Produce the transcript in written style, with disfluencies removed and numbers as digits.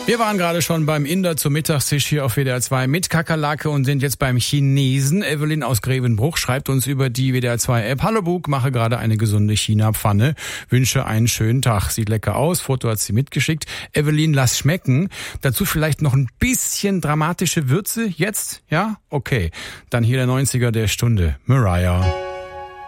Wir waren gerade schon beim Inder zum Mittagstisch hier auf WDR 2 mit Kakerlake und sind jetzt beim Chinesen. Evelyn aus Grevenbruch schreibt uns über die WDR 2 App: Hallo Bug, mache gerade eine gesunde China-Pfanne. Wünsche einen schönen Tag. Sieht lecker aus. Foto hat sie mitgeschickt. Evelyn, lass schmecken. Dazu vielleicht noch ein bisschen dramatische Würze. Jetzt? Ja? Okay. Dann hier der 90er der Stunde. Mariah.